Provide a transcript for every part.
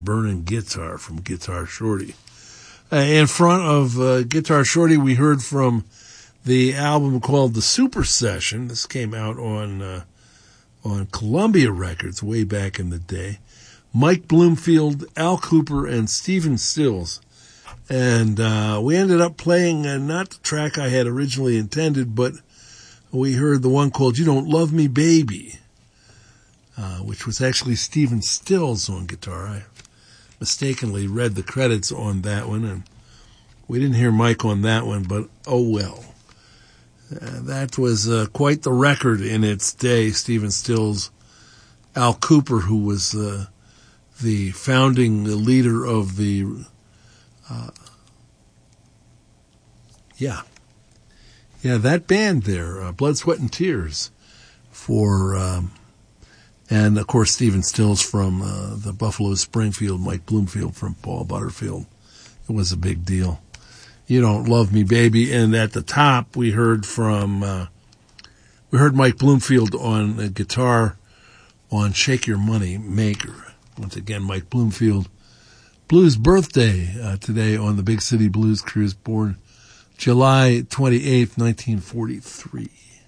Burning Guitar from Guitar Shorty. In front of Guitar Shorty, we heard from the album called The Super Session. This came out on Columbia Records way back in the day. Mike Bloomfield, Al Kooper, and Stephen Stills. And we ended up playing not the track I had originally intended, but we heard the one called You Don't Love Me, Baby, which was actually Stephen Stills on guitar. I mistakenly read the credits on that one, and we didn't hear Mike on that one, but oh well. That was quite the record in its day. Stephen Stills, Al Kooper, who was the founding leader of the that band there, Blood, Sweat, and Tears, and of course Stephen Stills from the Buffalo Springfield, Mike Bloomfield from Paul Butterfield. It was a big deal. You Don't Love Me, Baby, and at the top we heard Mike Bloomfield on guitar on Shake Your Money Maker. Once again, Mike Bloomfield. Blues birthday today on the Big City Blues Cruise, born July 28th, 1943.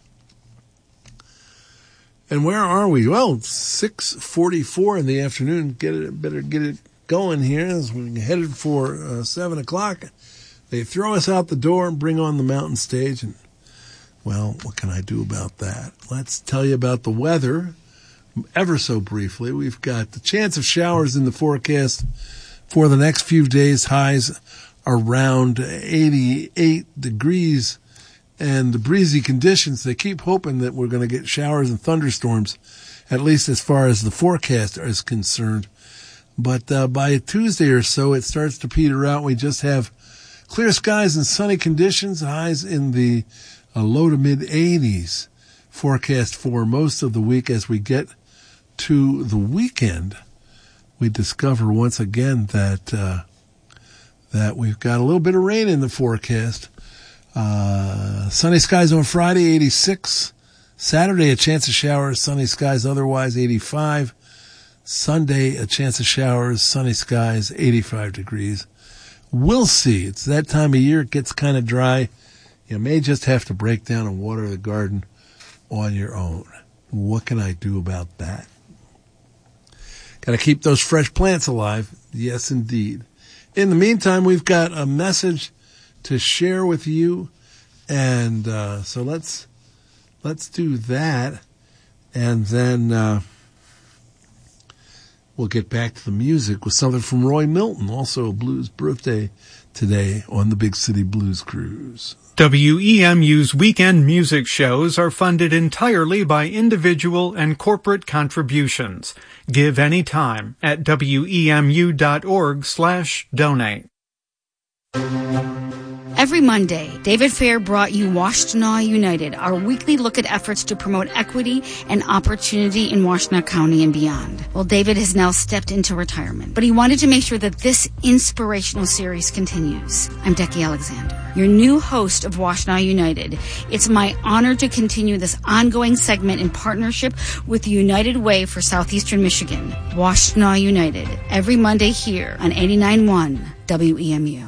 And where are we? Well, 6:44 in the afternoon. Better get it going here as we're headed for 7 o'clock. They throw us out the door and bring on the mountain stage. And, well, what can I do about that? Let's tell you about the weather ever so briefly. We've got the chance of showers in the forecast for the next few days, highs around 88 degrees, and the breezy conditions. They keep hoping that we're going to get showers and thunderstorms, at least as far as the forecast is concerned. But by Tuesday or so, it starts to peter out. We just have clear skies and sunny conditions, highs in the low to mid 80s forecast for most of the week. As we get to the weekend, we discover once again that we've got a little bit of rain in the forecast. Sunny skies on Friday, 86. Saturday, a chance of showers, sunny skies otherwise, 85. Sunday, a chance of showers, sunny skies, 85 degrees. We'll see. It's that time of year. It gets kind of dry. You may just have to break down and water the garden on your own. What can I do about that? Got to keep those fresh plants alive. Yes, indeed. In the meantime, we've got a message to share with you. And so let's do that. And then we'll get back to the music with something from Roy Milton, also a blues birthday today on the Big City Blues Cruise. WEMU's weekend music shows are funded entirely by individual and corporate contributions. Give anytime at WEMU.org/donate. Every Monday, David Fair brought you Washtenaw United, our weekly look at efforts to promote equity and opportunity in Washtenaw County and beyond. Well, David has now stepped into retirement, but he wanted to make sure that this inspirational series continues. I'm Becky Alexander, your new host of Washtenaw United. It's my honor to continue this ongoing segment in partnership with the United Way for Southeastern Michigan. Washtenaw United, every Monday here on 89.1 WEMU.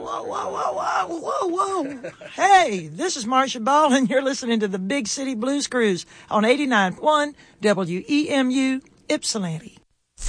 Whoa. Hey, this is Marcia Ball, and you're listening to the Big City Blues Cruise on 89.1 WEMU Ypsilanti.